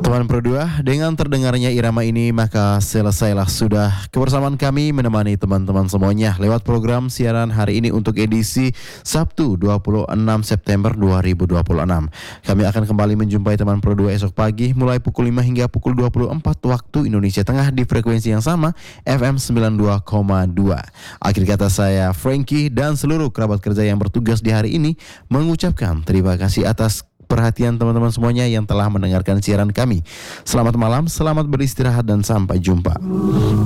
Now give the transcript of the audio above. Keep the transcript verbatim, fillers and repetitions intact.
Teman Pro dua, dengan terdengarnya irama ini maka selesailah sudah kebersamaan kami menemani teman-teman semuanya lewat program siaran hari ini untuk edisi Sabtu dua puluh enam September dua ribu dua puluh enam. Kami akan kembali menjumpai teman Pro dua esok pagi mulai pukul lima hingga pukul dua puluh empat waktu Indonesia Tengah di frekuensi yang sama F M sembilan puluh dua koma dua. Akhir kata saya Frankie dan seluruh kerabat kerja yang bertugas di hari ini mengucapkan terima kasih atas perhatian teman-teman semuanya yang telah mendengarkan siaran kami. Selamat malam, selamat beristirahat dan sampai jumpa.